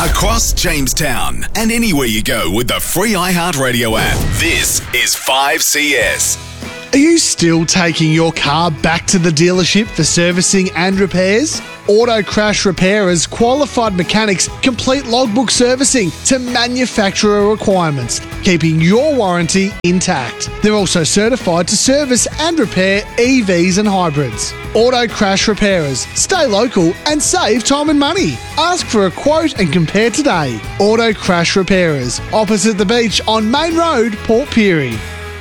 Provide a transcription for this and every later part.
across Jamestown and anywhere you go with the free iHeartRadio app. This is 5CS. Are you still taking your car back to the dealership for servicing and repairs? Auto Crash Repairers qualified mechanics complete logbook servicing to manufacturer requirements, keeping your warranty intact. They're also certified to service and repair EVs and hybrids. Auto Crash Repairers. Stay local and save time and money. Ask for a quote and compare today. Auto Crash Repairers, opposite the beach on Main Road, Port Pirie.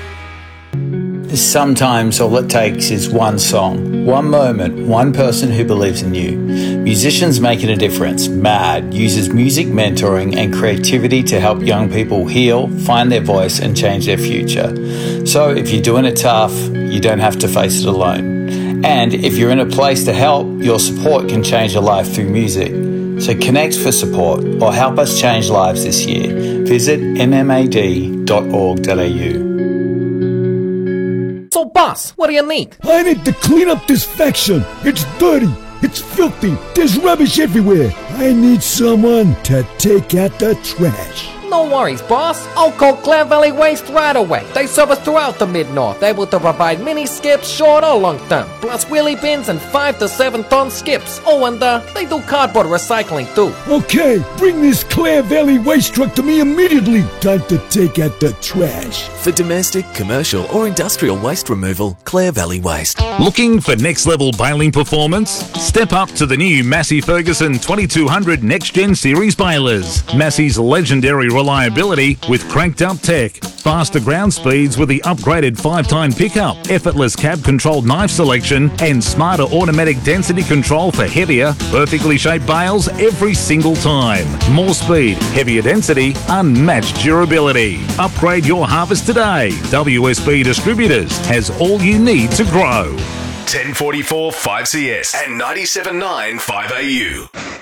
Sometimes all it takes is one song, one moment, one person who believes in you. Musicians Making a Difference, MAD, uses music mentoring and creativity to help young people heal, find their voice and change their future. So if you're doing it tough, you don't have to face it alone. And if you're in a place to help, your support can change your life through music. So connect for support or help us change lives this year. Visit mmad.org.au. So, boss, what do you need? I need to clean up this faction. It's dirty. It's filthy. There's rubbish everywhere. I need someone to take out the trash. No worries, boss. I'll call Clare Valley Waste right away. They service throughout the Mid-North, able to provide mini skips, short or long term, plus wheelie bins and 5 to 7 ton skips. Oh, and they do cardboard recycling too. Okay, bring this Clare Valley Waste truck to me immediately. Time to take out the trash. For domestic, commercial or industrial waste removal, Clare Valley Waste. Looking for next level baling performance? Step up to the new Massey Ferguson 2200 Next Gen Series balers. Massey's legendary reliability with cranked up tech, faster ground speeds with the upgraded 5-tine pickup, effortless cab controlled knife selection and smarter automatic density control for heavier, perfectly shaped bales every single time. More speed, heavier density, unmatched durability. Upgrade your harvest today. WSB Distributors has all you need to grow. 1044 5CS and 97.9 5AU.